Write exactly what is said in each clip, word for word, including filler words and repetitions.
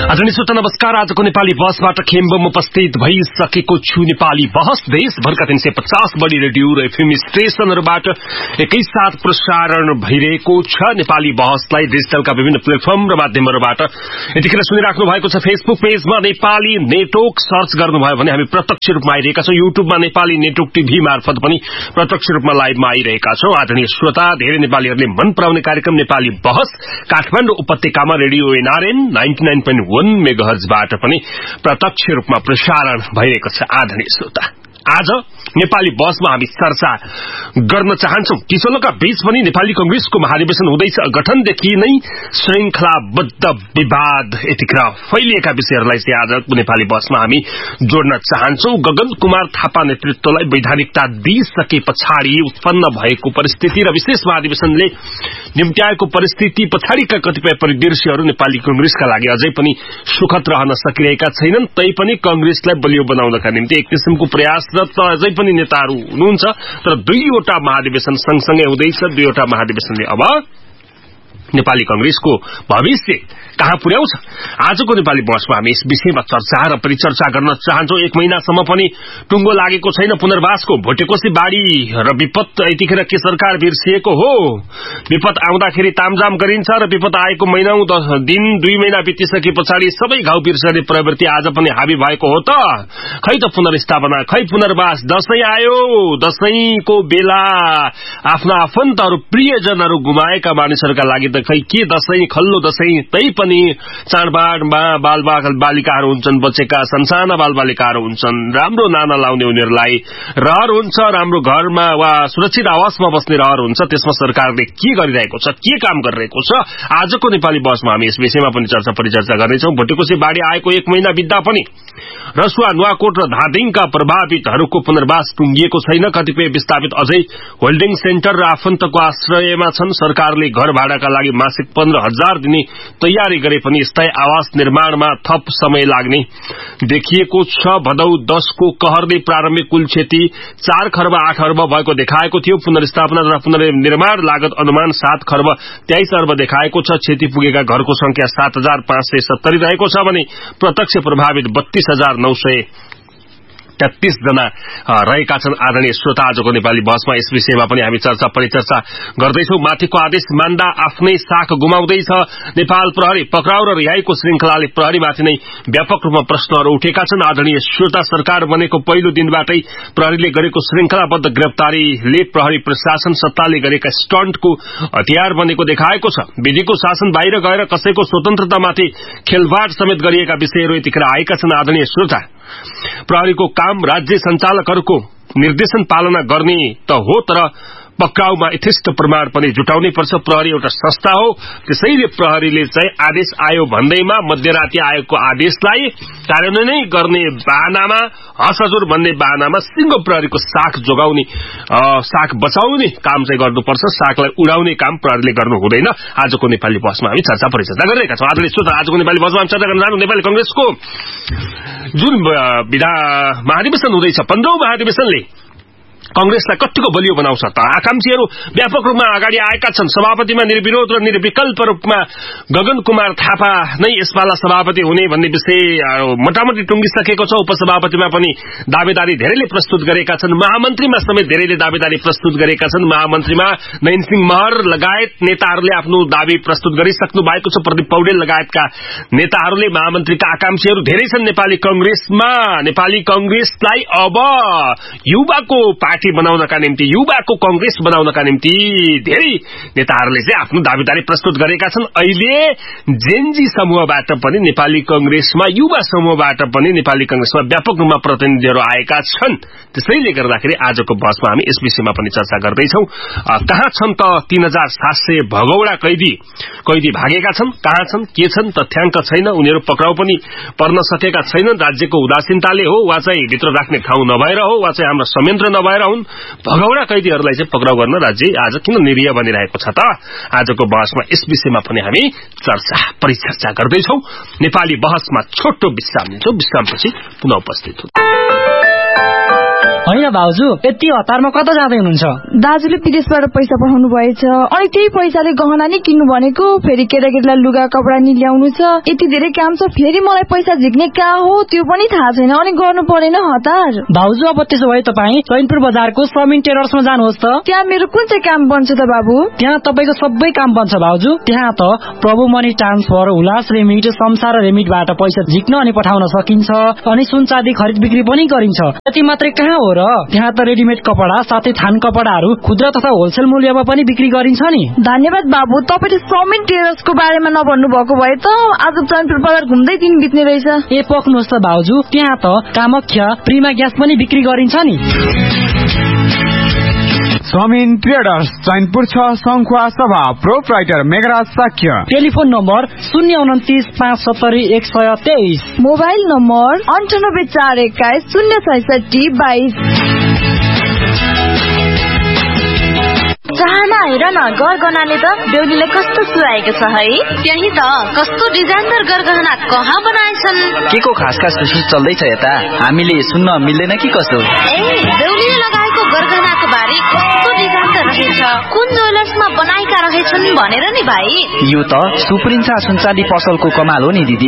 आदरणीय श्रोता नमस्कार। आजको नेपाली बहसबाट खेम्बम उपस्थित भइसकेको छु। नेपाली बहस देशभरका तीन सय पचास बढी रेडियो र एफएम स्टेशनहरूबाट एकैसाथ प्रसारण भइरहेको छ। नेपाली बहसलाई डिजिटलका विभिन्न प्लेटफर्म र माध्यमहरूबाट यतिखेर सुनिराख्नु भएको छ। फेसबुक पेजमा नेपाली नेटवर्क सर्च गर्नुभयो भने हामी प्रत्यक्ष रूपमा आइरहेका छौं। युट्युबमा नेपाली नेटवर्क टिभी मार्फत पनि प्रत्यक्ष रूपमा लाइभमा आइरहेका छौं। आदरणीय श्रोता, धेरै नेपालीहरूले मन पराउने कार्यक्रम नेपाली बहस काठमाडौँ उपत्यकामा radio NRN ninety nine point वन मेगाहर्जबाट पनि प्रत्यक्ष रूपमा प्रसारण भइरहेको छ। आदरणीय श्रोता, आज नेपाली बहसमा हामी चर्चा गर्न चाहन्छौं। किशोरका बीच पनि नेपाली कंग्रेसको महाधिवेशन हुँदैछ। गठनदेखि नै श्रृंखलाबद्ध विवाद यतिखेर फैलिएका विषयहरूलाई चाहिँ आजको नेपाली बहसमा हामी जोड्न चाहन्छौं। गगन कुमार थापा नेतृत्वलाई वैधानिकता दिइसके पछाडि उत्पन्न भएको परिस्थिति र विशेष महाधिवेशनले निम्त्याएको परिस्थिति पछाडिका कतिपय परिदृश्यहरू नेपाली कंग्रेसका लागि अझै पनि सुखद रहन सकिरहेका छैनन्। तैपनि कंग्रेसलाई बलियो बनाउनका निम्ति एक किसिमको प्रयासरत अझै पनि नेताहरू हुनुहुन्छ। तर दुईवटा महाधिवेशन सँगसँगै हुँदैछ। दुईवटा महाधिवेशनले अब नेपाली कंग्रेसको भविष्य कहाँ पुर्याउँछ? आजको नेपाली बहसमा हामी यस विषयमा चर्चा र परिचर्चा गर्न चाहन्छौं। एक महिनासम्म पनि टुङ्गो लागेको छैन पुनर्वासको। भोटेकोशी बाढ़ी र विपद यतिखेर के सरकार बिर्सिएको हो? विपद आउँदाखेरि तामझाम गरिन्छ र विपद आएको महिनौ दिन दुई महिना बितिसके पछाडि सबै घाउ बिर्सने प्रवृत्ति आज पनि हावी भएको हो त? खै त पुनर्स्थापना, खै पुनर्वास। दशैं आयो, दशैंको बेला आफ्ना आफन्तहरू प्रियजनहरू गुमाएका मानिसहरूका लागि त खै के दशैं, खल्लो दशैं। तै पनि चाडबाडमा बालबालिकाहरू हुन्छन्, बचेका सन्साना बालबालिकाहरू हुन्छन्। राम्रो नाना लाउने उनीहरूलाई रहर हुन्छ, राम्रो घरमा वा सुरक्षित आवासमा बस्ने रहर हुन्छ। त्यसमा सरकारले के गरिरहेको छ, के काम गरिरहेको छ? आजको नेपाली बहसमा हामी यस विषयमा पनि चर्चा परिचर्चा गर्नेछौं। भोटेकोशी बाढ़ी आएको एक महिना बित्दा पनि रसुवा, नुवाकोट र धादिङका प्रभावितहरूको पुनर्वास टुंगिएको छैन। कतिपय विस्थापित अझै होल्डिङ सेन्टर र आफन्तको आश्रयमा छन्। सरकारले घर भाडाका लागि मासिक पन्ध्र हजार दिने तयारी गरे पनि स्थायी आवास निर्माणमा थप समय लाग्ने देखिएको छ। भदौ दशको कहरले प्रारम्भिक कुल क्षति चार खर्ब आठ अर्ब भएको देखाएको थियो। पुनर्स्थापना तथा पुनर्निर्माण लागत अनुमान सात खर्ब तेइस अर्ब देखाएको छ। क्षति पुगेका घरको संख्या सात हजार पाँच सय सत्तरी रहेको छ भने प्रत्यक्ष प्रभावित बत्तीस हजार नौ सय तेत्तीस जना रहेका छन्। आदरणीय श्रोता, आजको नेपाली बहसमा यस विषयमा पनि हामी चर्चा परिचर्चा गर्दैछौं। माथिको आदेश मान्दा आफ्नै साख गुमाउँदैछ नेपाल प्रहरी। पक्राउ र रिहाईको श्रृंखलाले प्रहरीमाथि नै व्यापक रूपमा प्रश्नहरू उठेका छन्। आदरणीय श्रोता, सरकार बनेको पहिलो दिनबाटै प्रहरीले गरेको श्रृंखलाबद्ध गिरफ्तारीले प्रहरी प्रशासन सत्ताले गरेका स्टन्टको हतियार बनेको देखाएको छ। विधिको शासन बाहिर गएर कसैको स्वतन्त्रतामाथि खेलवाड समेत गरिएका विषयहरू यतिखेर आएका छन्। आदरणीय श्रोता, प्रहरीको काम राज्य संचालकहरूको निर्देशन पालना गर्ने त हो, तर पक्राउमा यथेष्ट प्रमाण पनि जुटाउनै पर्छ। प्रहरी एउटा संस्था हो, त्यसैले प्रहरीले चाहिँ आदेश आयो भन्दैमा मध्यराती आएको आदेशलाई कार्यान्वयन गर्ने बाहनामा, हस हजुर भन्ने बाहनामा सिंगो प्रहरीको साख जोगाउने, साख बचाउने काम चाहिँ गर्नुपर्छ। साखलाई उडाउने काम प्रहरीले गर्नु हुँदैन। आजको नेपाली बहसमा हामी चर्चा परिचर्चा गरिरहेका छौं। आदरणीय श्रोता, आजको नेपाली बहसमा हामी चर्चा गर्न जान्छौं नेपाली कंग्रेसको जुन विधा महाधिवेशन हुँदैछ, पन्ध्रौं महाधिवेशनले कंग्रेसलाई कतिको बलियो बनाउँछ त? आकांक्षीहरू व्यापक रूपमा अगाडि आएका छन्। सभापतिमा निर्विरोध र निर्विकल्प रूपमा गगन कुमार थापा नै यसपाला सभापति हुने भन्ने विषय मोटामोटी टुंगिसकेको छ। उपसभापतिमा पनि दावेदारी धेरैले प्रस्तुत गरेका छन्। महामन्त्रीमा समेत धेरैले दावेदारी प्रस्तुत गरेका छन्। महामन्त्रीमा नयनसिंह महर लगायत नेताहरूले आफ्नो दावी प्रस्तुत गरिसक्नु भएको छ। प्रदीप पौडेल लगायतका नेताहरूले महामन्त्रीका आकांक्षीहरू धेरै छन् नेपाली कंग्रेसमा। नेपाली कंग्रेसलाई अब युवाको पार्टी बनाउनका निम्ति, युवाको कंग्रेस बनाउनका निम्ति धेरै नेताहरूले चाहिँ आफ्नो दावेदारी प्रस्तुत गरेका छन्। अहिले जेनजी समूहबाट पनि नेपाली कंग्रेसमा, युवा समूहबाट पनि नेपाली कंग्रेसमा व्यापक रूपमा प्रतिनिधिहरू आएका छन्। त्यसैले गर्दाखेरि आजको बहसमा हामी यस विषयमा पनि चर्चा गर्दैछौं। कहाँ छन् त तीन हजार सात सय भगौडा कैदी? कैदी भागेका छन्, कहाँ छन्, के छन् तथ्याङ्क छैन। उनीहरू पक्राउ पनि पर्न सकेका छैनन्। राज्यको उदासीनताले हो, वा चाहिँ भित्र राख्ने ठाउँ नभएर हो, वा चाहिँ हाम्रो संयन्त्र नभएर हुन्। भगौडा कैदीहरूलाई चाहिँ पक्राउ गर्न राज्य आज किन निरीह बनिरहेको छ त? आजको बहसमा यस विषयमा पनि हामी चर्चा परिचर्चा गर्दैछौं। नेपाली बहसमा छोटो विश्राम लिन्छौं। विश्रामपछि पुनः उपस्थित हुन्छौं। होइन भाउजू, यति हतारमा कता जाँदै हुनुहुन्छ? दाजुले विदेशबाट पैसा पठाउनु भएछ, अनि त्यही पैसाले गहना नि किन्नु भनेको, फेरि केटाकेटीलाई लुगा कपडा नि ल्याउनु छ, यति धेरै काम छ, फेरि मलाई पैसा झिक्ने कहाँ हो त्यो पनि थाहा छैन, अनि गर्नु परेन हतार। भाउजू, अब त्यसो भए तपाईँ चैनपुर बजारको समिङ टेलर्समा जानुहोस् त। त्यहाँ मेरो कुन चाहिँ काम बन्छ त बाबु? त्यहाँ तपाईँको सबै काम बन्छ भाउजू। त्यहाँ त प्रभु मनी ट्रान्सफर, उल्लास रेमिट, संसार रेमिटबाट पैसा झिक्न अनि पठाउन सकिन्छ, अनि सुन चाँदी खरिद बिक्री पनि गरिन्छ। त्यति मात्रै कहाँ हो र, त्यहाँ त रेडिमेड कपडा साथै थान कपडाहरू खुद्रा तथा होलसेल मूल्यमा पनि बिक्री गरिन्छ नि। धन्यवाद बाबु, तपाईँले समिङ टेलर्सको बारेमा नभन्नु भएको भए त आज चैनपुर बजार घुम्दै दिन बित्ने रहेछ। ए पक्नुहोस् त भाउजू, त्यहाँ त कामख्या प्रिमा ग्यास पनि बिक्री गरिन्छ नि। समिन ट्रेडर्स चैनपुर छ सङ्खुवा सभा, proprietor Meghraj Shakya. Telephone number शून्य उन्तिस पाँच सत्तरी एक सय तेइस। मोबाइल नम्बर अन्ठानब्बे चार एक्काइस शून्य छैसठी बाइस। चाहना हेर न, गरगहनाले त बेहुलीलाई कस्तो सुहाएको छ है। त्यही त, कस्तो डिजाइनर गरगहना कहाँ बनाएछन्? के को खास खास सुसु चल्दैछ यता, हामीले सुन्न मिल्दैन कि कसो? ए, बेहुलीले लगाएको गरगहनाको बारे कस्तो डिजाइन रहेछ, कुन ज्वेलर्समा बनाएका रहेछन् भनेर नि भाइ। यो त सुप्रिन्सा सुनचाँदी पसलको कमाल हो नि दिदी।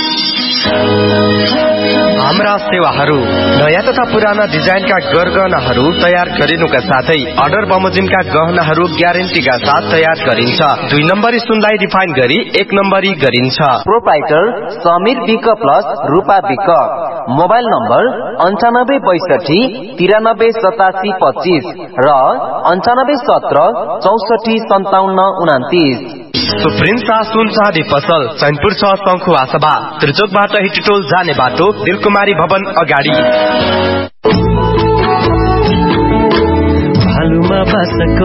हाम्रा सेवाहरू नयाँ तथा पुराना डिजाइनका गरगहनाहरू तयार गरिनुका साथै अर्डर बमोजिमका गहनाहरू ग्यारेन्टीका साथ तयार गरिन्छ। दुई नम्बरी सुनलाई रिफाइन गरी एक नम्बरी गरिन्छ। प्रोप्राइटर समीर विक प्लस रूपा विक। मोबाइल नम्बर अन्ठानब्बे बैसठी तिरानब्बे सतासी पच्चिस र अन्ठानब्बे सत्र चौसठी सन्ताउन्न उनातिस। सुप्रिन्सा सुन चाँदी पसल चैनपुर छ सङ्खुवा सभा, त्रिचोकबाट हिटिटोल जाने बाटो दिलकुमारी भवन अगाडि। भालुमा बासको